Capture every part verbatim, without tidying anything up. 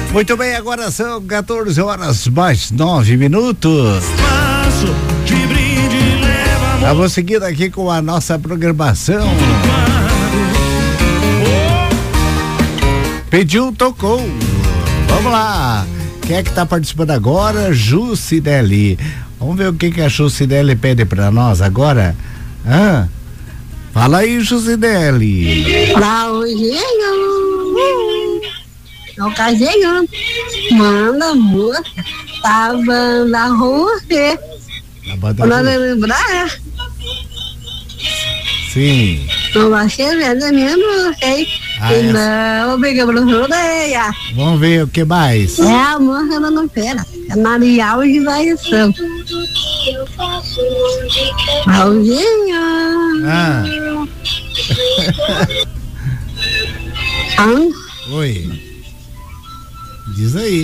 Muito bem, agora são quatorze horas mais nove minutos. Vamos seguindo aqui com a nossa programação. Pediu, tocou. Vamos lá. Quem é que tá participando agora? Jucidelli. Vamos ver o que que a Jucidelli pede pra nós agora. Hã? Fala aí, Jucidelli. Lauzinho. Não casinho. Manda música. Tava na rua. Quando lembrar. Sim. Não vai ser mesmo, sei. Ah, é. Não, obrigado pelo rodeia. Vamos ver o que mais. É a música da novela. É Marial de Variação. Lauzinho. Ah. Ah. Oi. Diz aí.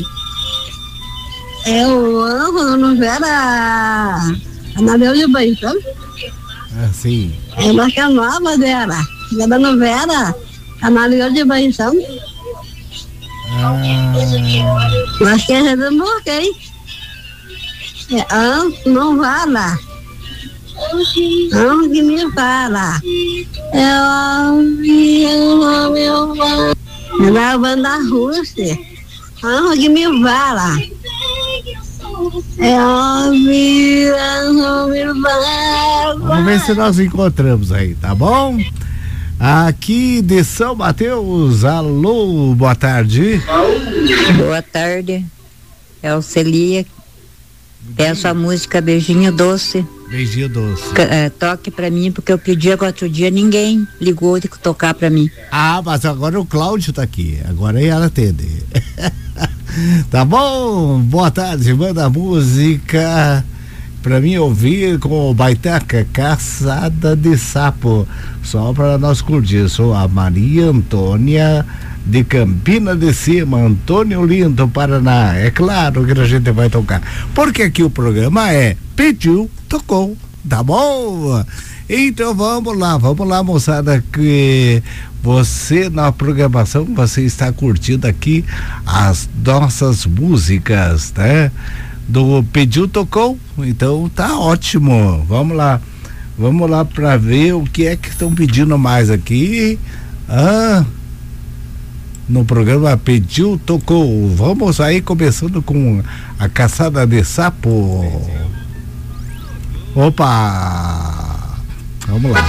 Eu amo a novela Anabel de Baixão. Ah, sim. É uma que é nova dela. É da novela Anabel de Baixão. Ah. Mas que é do bloqueio. É, ah, não fala. Não que me fala. Eu ouvi o meu fala. É da banda russa. Não que me fala. É ouvi o meu fala. Vamos ver se nós encontramos aí, tá bom? Aqui de São Mateus, alô, boa tarde. Boa tarde, é o Celia. Peço a música Beijinho Doce. Beijinho Doce. É, toque pra mim, porque eu pedi agora outro dia, ninguém ligou de tocar pra mim. Ah, mas agora o Cláudio tá aqui, agora ela atende. Tá bom? Boa tarde, manda a música pra mim ouvir com o Baitaca, Caçada de Sapo, só pra nós curtir. Sou a Maria Antônia de Campina de Cima, Antônio Lindo, Paraná. É claro que a gente vai tocar, porque aqui o programa é Pediu, Tocou, tá bom? Então vamos lá, vamos lá, moçada, que você na programação, você está curtindo aqui as nossas músicas, né? Do Pediu, Tocou, então tá ótimo. Vamos lá, vamos lá pra ver o que é que estão pedindo mais aqui. Ah, no programa Pediu, Tocou. Vamos aí começando com a Caçada de Sapo. Opa! Vamos lá.